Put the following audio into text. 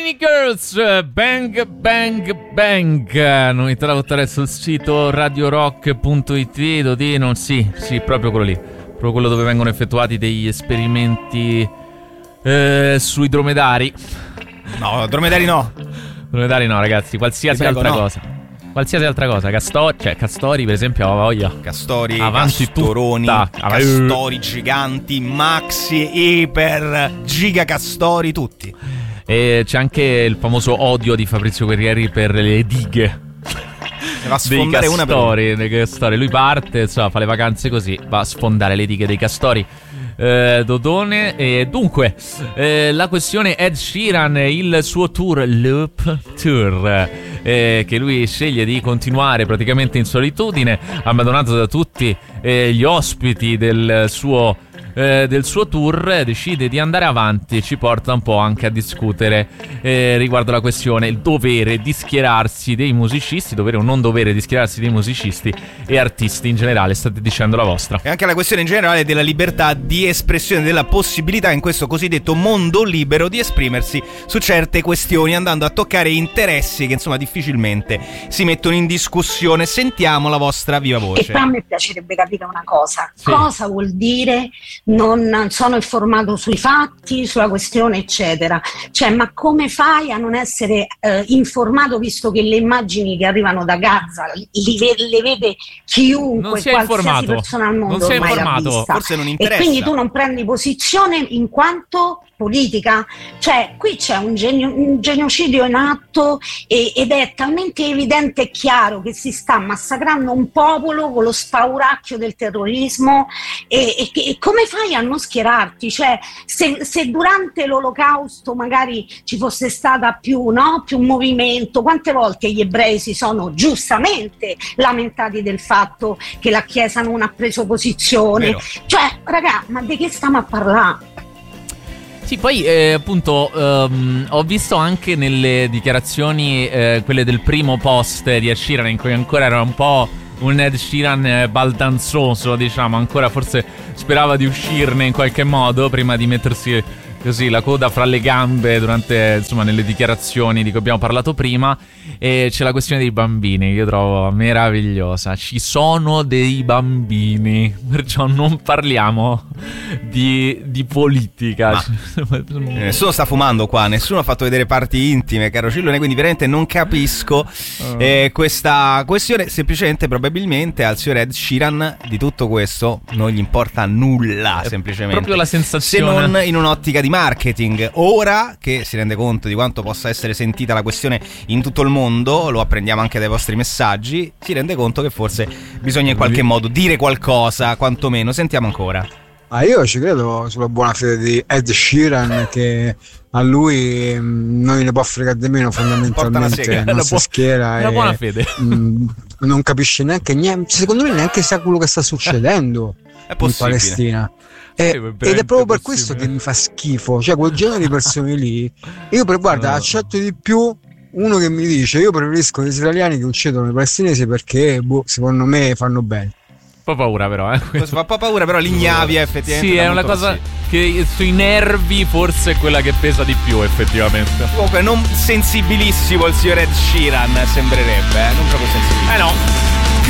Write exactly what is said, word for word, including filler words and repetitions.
Chemical Girls, Bang Bang Bang. Novità da votare sul sito radio rock punto it. Dodino, sì, sì, proprio quello lì. Proprio quello dove vengono effettuati degli esperimenti eh, sui dromedari. No, dromedari no. Dromedari no, ragazzi, qualsiasi prego, altra no. cosa. Qualsiasi altra cosa, Castori, cioè Castori per esempio, ho voglia. Castori, avanti Castoroni, tutta. Castori giganti, Maxi, Iper, Giga Castori, tutti. E c'è anche il famoso odio di Fabrizio Guerrieri per le dighe. Ne va a sfondare dei Castori, una per dei Castori. Lui parte, insomma, fa le vacanze così, va a sfondare le dighe dei Castori. Eh, Dodone. E dunque, eh, la questione Ed Sheeran, il suo tour Loop Tour, eh, che lui sceglie di continuare praticamente in solitudine, abbandonato da tutti eh, gli ospiti del suo Eh, del suo tour, decide di andare avanti e ci porta un po' anche a discutere eh, riguardo la questione il dovere di schierarsi dei musicisti, dovere o non dovere di schierarsi dei musicisti e artisti in generale. State dicendo la vostra. E anche la questione in generale della libertà di espressione, della possibilità in questo cosiddetto mondo libero di esprimersi su certe questioni, andando a toccare interessi che insomma difficilmente si mettono in discussione. Sentiamo la vostra viva voce. E a me piacerebbe capire una cosa, sì. Cosa vuol dire non sono informato sui fatti, sulla questione eccetera, cioè ma come fai a non essere eh, informato, visto che le immagini che arrivano da Gaza li, le vede chiunque, qualsiasi informato. persona al mondo non si è ormai informato. l'ha vista. Forse non interessa. E quindi tu non prendi posizione in quanto politica, cioè qui c'è un, genio, un genocidio in atto e, ed è talmente evidente e chiaro che si sta massacrando un popolo con lo spauracchio del terrorismo e, e, e come fai a non schierarti? Cioè se, se durante l'olocausto magari ci fosse stata più, no? più movimento, quante volte gli ebrei si sono giustamente lamentati del fatto che la Chiesa non ha preso posizione? Vero. Cioè raga, ma di che stiamo a parlare? Sì, poi eh, appunto um, ho visto anche nelle dichiarazioni eh, quelle del primo post di Ed Sheeran, in cui ancora era un po' un Ed Sheeran baldanzoso, diciamo, ancora forse sperava di uscirne in qualche modo prima di mettersi così la coda fra le gambe durante, insomma, nelle dichiarazioni di cui abbiamo parlato prima. E c'è la questione dei bambini, che io trovo meravigliosa. Ci sono dei bambini, perciò non parliamo di, di politica. Ma nessuno sta fumando qua, nessuno ha fatto vedere parti intime, caro Cillone, quindi veramente non capisco uh. eh, questa questione. Semplicemente, probabilmente al signor Ed Sheeran di tutto questo non gli importa nulla, semplicemente. Proprio la sensazione, se non in un'ottica di marketing. Ora che si rende conto di quanto possa essere sentita la questione in tutto il mondo, lo apprendiamo anche dai vostri messaggi, si rende conto che forse bisogna in qualche modo dire qualcosa, quantomeno. Sentiamo ancora. Ah, io ci credo sulla buona fede di Ed Sheeran, che a lui mh, non ne può fregare di meno, fondamentalmente non si schiera è una e, buona fede. mh, non capisce neanche niente, secondo me neanche sa quello che sta succedendo in Palestina. E, ed è proprio per questo che mi fa schifo, cioè quel genere di persone lì. Io per guarda, accetto di più uno che mi dice io preferisco gli israeliani che uccidono i palestinesi perché boh, secondo me fanno bene. Fa paura però, eh. Questo fa paura, però l'ignavia effettivamente. Sì, è una cosa così, che sui nervi forse è quella che pesa di più, effettivamente. Comunque non sensibilissimo il signor Ed Sheeran, sembrerebbe, eh? Non proprio sensibilissimo. Eh no.